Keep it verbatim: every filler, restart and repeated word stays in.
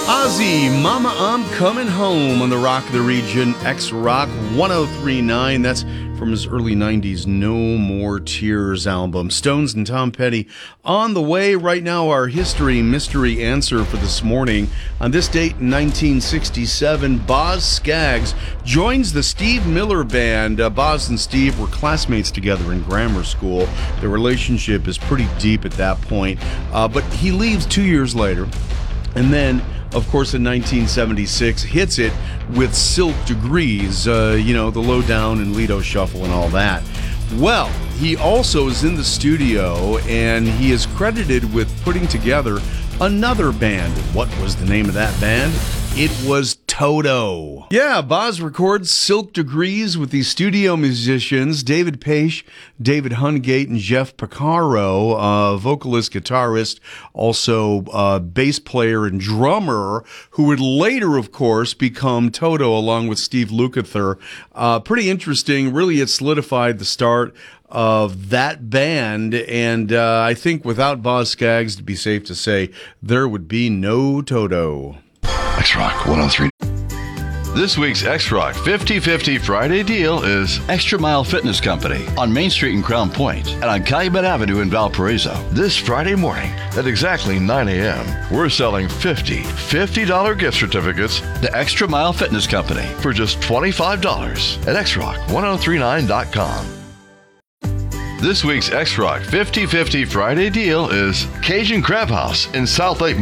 Ozzy, Mama, I'm Coming Home on the Rock of the Region, X-Rock one oh three point nine. That's from his early nineties No More Tears album. Stones and Tom Petty on the way. Right now, our history mystery answer for this morning. On this date in nineteen sixty-seven, Boz Scaggs joins the Steve Miller Band. Uh, Boz and Steve were classmates together in grammar school. Their relationship is pretty deep at that point. Uh, but he leaves two years later. And then, of course, in nineteen seventy-six, hits it with Silk Degrees, uh, you know, the Lowdown and Lido Shuffle and all that. Well, he also is in the studio, and he is credited with putting together another band. What was the name of that band? It was Toto. Yeah, Boz records Silk Degrees with these studio musicians, David Paich, David Hungate, and Jeff Porcaro, uh, vocalist, guitarist, also uh, bass player and drummer, who would later, of course, become Toto along with Steve Lukather. Uh, pretty interesting. Really, it solidified the start of that band, and uh, I think without Boz Scaggs, to be safe to say, there would be no Toto. X-Rock one oh three. This week's X-Rock fifty fifty Friday deal is Extra Mile Fitness Company on Main Street in Crown Point and on Calumet Avenue in Valparaiso. This Friday morning at exactly nine a.m., we're selling fifty fifty dollars gift certificates to Extra Mile Fitness Company for just twenty-five dollars at X Rock ten thirty-nine dot com. This week's X-Rock fifty fifty Friday deal is Cajun Crab House in South Lake